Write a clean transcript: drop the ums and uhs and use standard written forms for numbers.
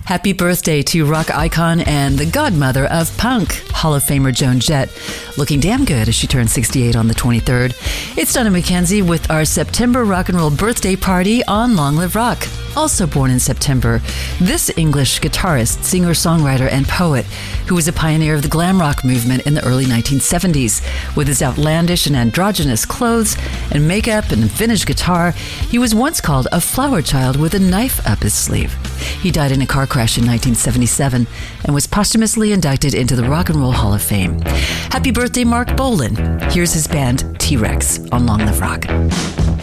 Happy birthday to rock icon and the godmother of punk, Hall of Famer Joan Jett, looking damn good as she turned 68 on the 23rd. It's Donna McKenzie with our September rock and roll birthday party on Long Live Rock. Also born in September, this English guitarist, singer, songwriter, and poet who was a pioneer of the glam rock movement in the early 1970s. With his outlandish and androgynous clothes and makeup and vintage guitar, he was once called a flower child with a knife up his sleeve. He died in a car crash in 1977 and was posthumously inducted into the Rock and Roll Hall of Fame. Happy birthday, Mark Bolan. Here's his band T-Rex on Long Live Rock.